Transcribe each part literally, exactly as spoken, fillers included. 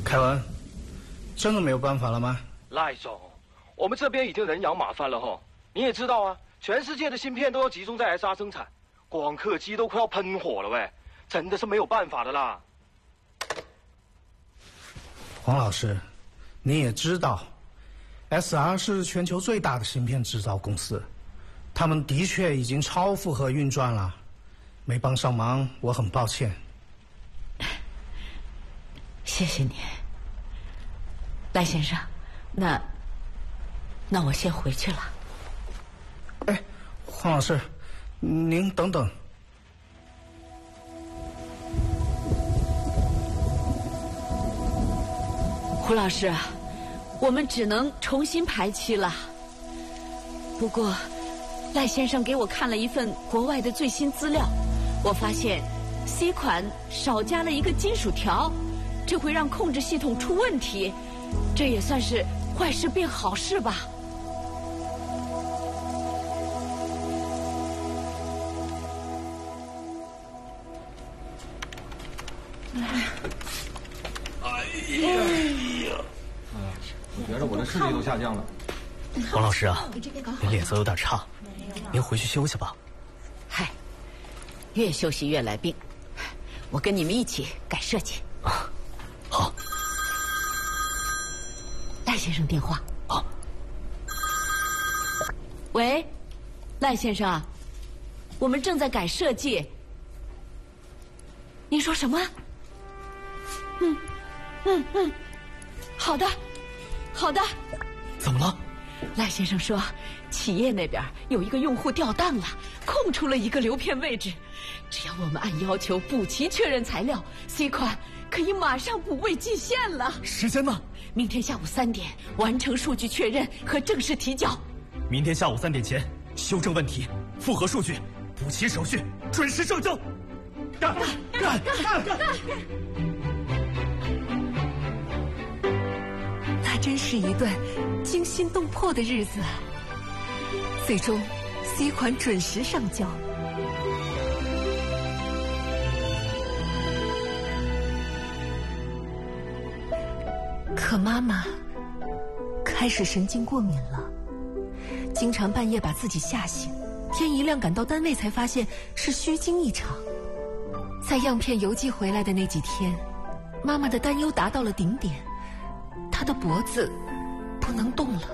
凯文，真的没有办法了吗？ 赖总，我们这边已经人仰马翻了哈。你也知道啊，全世界的芯片都要集中在 S R 生产，光刻机都快要喷火了喂，真的是没有办法的啦。 黄老师，你也知道 ，S R 是全球最大的芯片制造公司，他们的确已经超负荷运转了，没帮上忙，我很抱歉。 谢谢你，赖先生。那，那我先回去了。 哎，黄老师，您等等。 胡老师，我们只能重新排期了。不过，赖先生给我看了一份国外的最新资料，我发现 C 款少加了一个金属条，这会让控制系统出问题，这也算是坏事变好事吧。 我觉得我的视力都下降了。 王老师啊，您脸色有点差，您回去休息吧。 嗨，越休息越来病，我跟你们一起改设计。 啊，好。 赖先生电话。 啊。 喂，赖先生啊，我们正在改设计。您说什么？嗯，嗯嗯，好的，好的。 怎么了？ 赖先生说，企业那边有一个用户掉档了，空出了一个流片位置，只要我们按要求补齐确认材料 ，C 款可以马上补位进线了。 时间呢？ 明天下午三点完成数据确认和正式提交。 明天下午三点前修正问题，复核数据，补齐手续，准时上交。干干干干！ 那真是一段惊心动魄的日子啊！最终 ，C 款准时上交。可妈妈开始神经过敏了，经常半夜把自己吓醒，天一亮赶到单位才发现是虚惊一场。在样片邮寄回来的那几天，妈妈的担忧达到了顶点，她的脖子不能动了。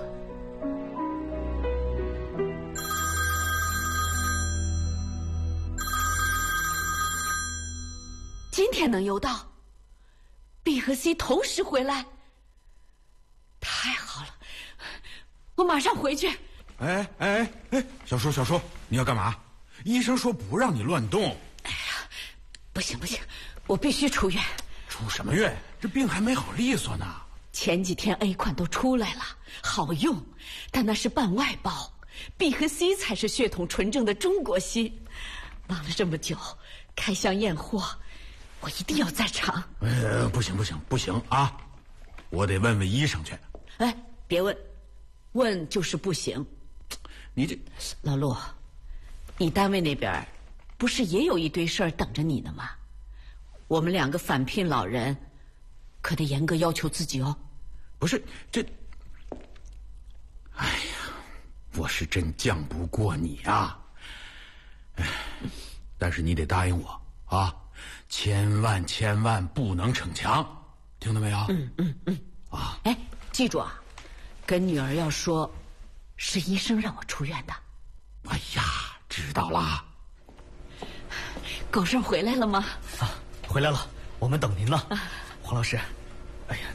今天能邮到 ，B 和 C 同时回来，太好了！我马上回去。 哎哎哎，小叔小叔，你要干嘛？医生说不让你乱动。 哎呀，不行不行，我必须出院。 出什么院？这病还没好利索呢。 前几天 A 款都出来了，好用，但那是半外包 ，B 和 C 才是血统纯正的中国稀。忙了这么久，开箱验货，我一定要在场。 呃，不行不行不行啊！我得问问医生去。 哎，别问，问就是不行。 你这老陆，你单位那边不是也有一堆事儿等着你呢吗？我们两个返聘老人，可得严格要求自己哦。 不是这，哎呀，我是真犟不过你啊！哎，但是你得答应我啊，千万千万不能逞强，听到没有？ 嗯嗯嗯。啊，哎，记住啊，跟女儿要说，是医生让我出院的。 哎呀，知道啦。 狗剩回来了吗？ 啊，回来了，我们等您呢。啊、黄老师，哎呀，